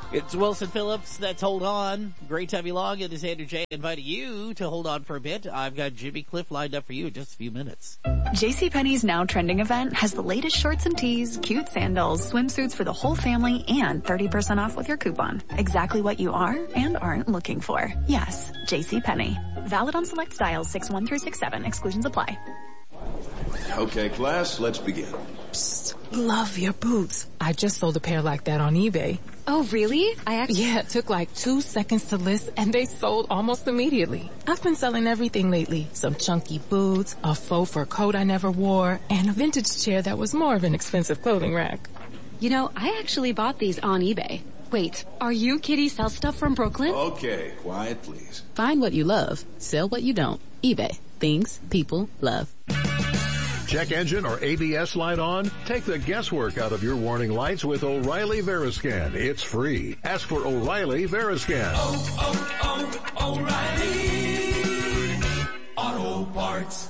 It's Wilson Phillips. That's Hold On. Great to have you along. It is Andrew J. inviting you to hold on for a bit. I've got Jimmy Cliff lined up for you in just a few minutes. JCPenney's Now Trending event has the latest shorts and tees, cute sandals, swimsuits for the whole family, and 30% off with your coupon. Exactly what you are and aren't looking for. Yes, JCPenney. Valid on select styles 6-1 through 6-7. Exclusions apply. Okay, class, let's begin. Psst, love your boots. I just sold a pair like that on eBay. Oh, really? Yeah, it took like 2 seconds to list and they sold almost immediately. I've been selling everything lately. Some chunky boots, a faux fur coat I never wore, and a vintage chair that was more of an expensive clothing rack. You know, I actually bought these on eBay. Wait, are you Kitty Sell Stuff from Brooklyn? Okay, quiet please. Find what you love, sell what you don't. eBay. Things people love. Check engine or ABS light on? Take the guesswork out of your warning lights with O'Reilly Veriscan. It's free. Ask for O'Reilly Veriscan. O'Reilly Auto Parts.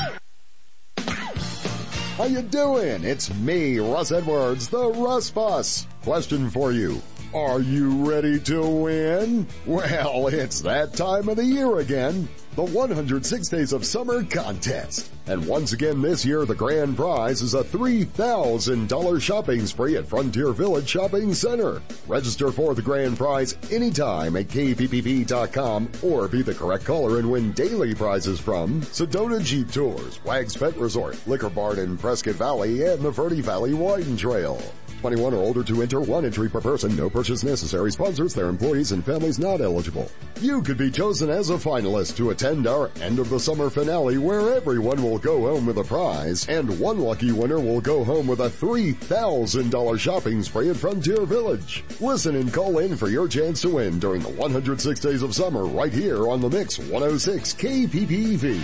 How you doing? It's me, Russ Edwards, the Russ Bus. Question for you. Are you ready to win? Well, it's that time of the year again. The 106 Days of Summer Contest. And once again this year, the grand prize is a $3,000 shopping spree at Frontier Village Shopping Center. Register for the grand prize anytime at kppp.com or be the correct caller and win daily prizes from Sedona Jeep Tours, Wags Pet Resort, Liquor Barn in Prescott Valley, and the Verde Valley Wine Trail. 21 or older to enter, 1 entry per person, no purchase necessary. Sponsors, their employees, and families not eligible. You could be chosen as a finalist to attend our end of the summer finale where everyone will go home with a prize and one lucky winner will go home with a $3,000 shopping spree at Frontier Village. Listen and call in for your chance to win during the 106 Days of Summer right here on the Mix 106 KPPV.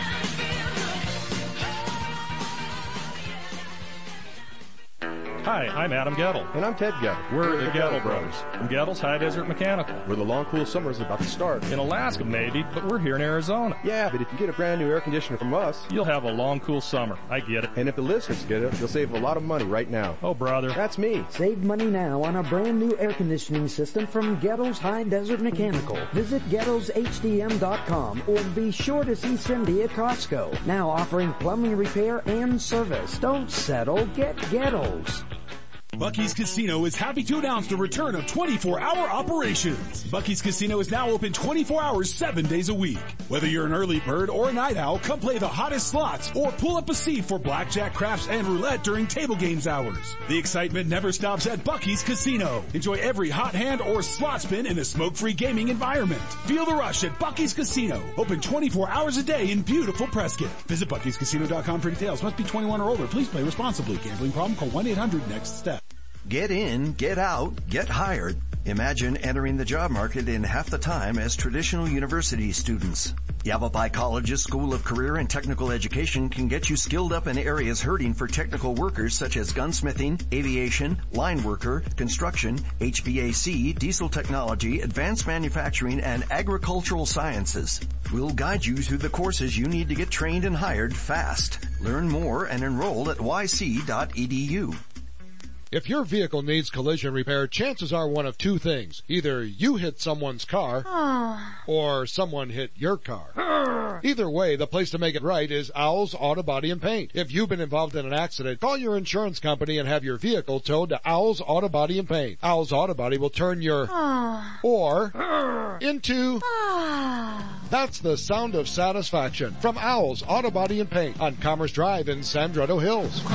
Hi, I'm Adam Gettle. And I'm Ted Gettle. We're the Gettle Brothers from Gettle's High Desert Mechanical. Where the long, cool summer is about to start. In Alaska, maybe, but we're here in Arizona. Yeah, but if you get a brand new air conditioner from us, you'll have a long, cool summer. I get it. And if the listeners get it, you'll save a lot of money right now. Oh, brother. That's me. Save money now on a brand new air conditioning system from Gettle's High Desert Mechanical. Visit Gettle'sHDM.com or be sure to see Cindy at Costco. Now offering plumbing repair and service. Don't settle. Get Gettle's. Bucky's Casino is happy to announce the return of 24-hour operations. Bucky's Casino is now open 24 hours, 7 days a week. Whether you're an early bird or a night owl, come play the hottest slots or pull up a seat for blackjack, craps, and roulette during table games hours. The excitement never stops at Bucky's Casino. Enjoy every hot hand or slot spin in a smoke-free gaming environment. Feel the rush at Bucky's Casino. Open 24 hours a day in beautiful Prescott. Visit Bucky'sCasino.com for details. Must be 21 or older. Please play responsibly. Gambling problem? Call 1-800-NEXT-STEP. Get in, get out, get hired. Imagine entering the job market in half the time as traditional university students. Yavapai College's School of Career and Technical Education can get you skilled up in areas hurting for technical workers such as gunsmithing, aviation, line worker, construction, HVAC, diesel technology, advanced manufacturing, and agricultural sciences. We'll guide you through the courses you need to get trained and hired fast. Learn more and enroll at yc.edu. If your vehicle needs collision repair, chances are one of two things. Either you hit someone's car, or someone hit your car. Either way, the place to make it right is Owl's Auto Body and Paint. If you've been involved in an accident, call your insurance company and have your vehicle towed to Owl's Auto Body and Paint. Owl's Auto Body will turn your or into that's the sound of satisfaction from Owl's Auto Body and Paint on Commerce Drive in Sandretto Hills.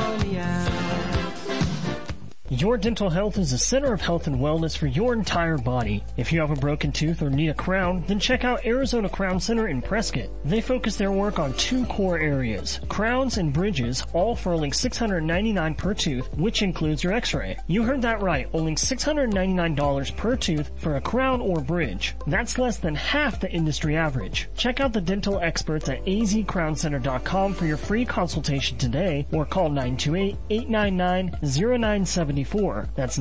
Your dental health is the center of health and wellness for your entire body. If you have a broken tooth or need a crown, then check out Arizona Crown Center in Prescott. They focus their work on 2 core areas, crowns and bridges, all for only $699 per tooth, which includes your x-ray. You heard that right, only $699 per tooth for a crown or bridge. That's less than half the industry average. Check out the dental experts at azcrowncenter.com for your free consultation today or call 928-899-0974. That's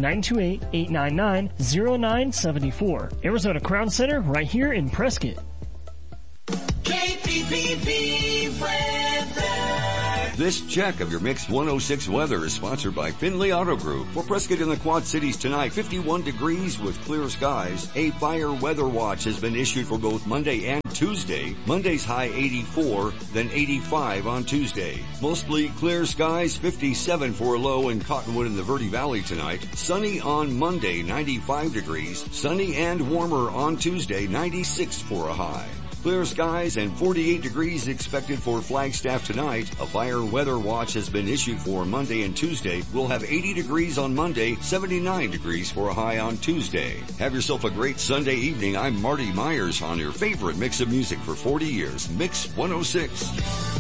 928-899-0974. Arizona Crown Center, right here in Prescott. KPPV weather. This check of your Mix 106 weather is sponsored by Findlay Auto Group. For Prescott in the Quad Cities tonight, 51 degrees with clear skies. A fire weather watch has been issued for both Monday and Tuesday. Monday's high 84, then 85 on Tuesday. Mostly clear skies, 57 for a low in Cottonwood in the Verde Valley tonight. Sunny on Monday, 95 degrees. Sunny and warmer on Tuesday, 96 for a high. Clear skies and 48 degrees expected for Flagstaff tonight. A fire weather watch has been issued for Monday and Tuesday. We'll have 80 degrees on Monday, 79 degrees for a high on Tuesday. Have yourself a great Sunday evening. I'm Marty Myers on your favorite mix of music for 40 years, Mix 106.